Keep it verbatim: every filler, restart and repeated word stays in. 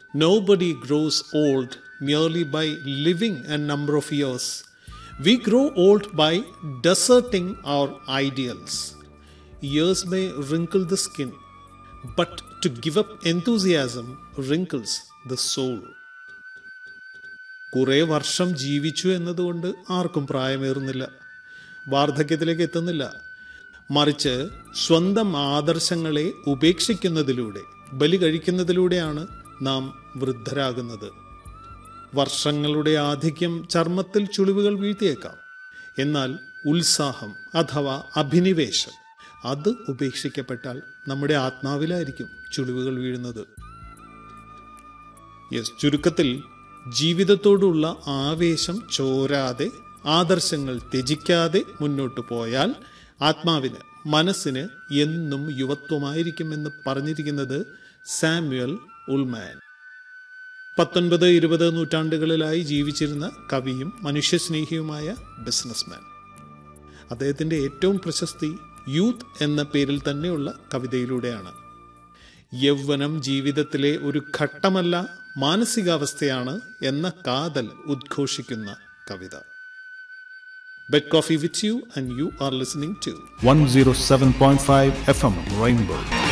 Nobody grows old merely by living a number of years. We grow old by deserting our ideals. Years may wrinkle the skin, but to give up enthusiasm wrinkles the soul. കുറേ വർഷം ജീവിച്ചു എന്നതുകൊണ്ട് ആർക്കും പ്രായമേറുന്നില്ല, വാർദ്ധക്യത്തിലേക്ക് എത്തുന്നില്ല. മറിച്ച് സ്വന്തം ആദർശങ്ങളെ ഉപേക്ഷിക്കുന്നതിലൂടെ, ബലി കഴിക്കുന്നതിലൂടെയാണ് നാം വൃദ്ധരാകുന്നത്. വർഷങ്ങളുടെ ആധിക്യം ചർമ്മത്തിൽ ചുളിവുകൾ വീഴ്ത്തിയേക്കാം. എന്നാൽ ഉത്സാഹം അഥവാ അഭിനിവേശം അത് ഉപേക്ഷിക്കപ്പെട്ടാൽ നമ്മുടെ ആത്മാവിലായിരിക്കും ചുളിവുകൾ വീഴുന്നത്. യെസ്, ചുരുക്കത്തിൽ ജീവിതത്തോടുള്ള ആവേശം ചോരാതെ, ആദർശങ്ങൾ ത്യജിക്കാതെ മുന്നോട്ട് പോയാൽ ആത്മാവിന്, മനസ്സിന് എന്നും യുവത്വമായിരിക്കുമെന്ന് പറഞ്ഞിരിക്കുന്നത് സാമുവൽ ഉൾമാൻ. പത്തൊൻപത് ഇരുപത് നൂറ്റാണ്ടുകളിലായി ജീവിച്ചിരുന്ന കവിയും മനുഷ്യസ്നേഹിയുമായ ബിസിനസ്മാൻ. അദ്ദേഹത്തിൻ്റെ ഏറ്റവും പ്രശസ്തി യൂത്ത് എന്ന പേരിൽ തന്നെയുള്ള കവിതയിലൂടെയാണ്. യൗവനം ജീവിതത്തിലെ ഒരു ഘട്ടമല്ല, മാനസികാവസ്ഥയാണ് എന്ന കാതൽ ഉദ്ഘോഷിക്കുന്ന കവിത. Bet Coffee with you, and you are listening to one oh seven point five F M Rainbow.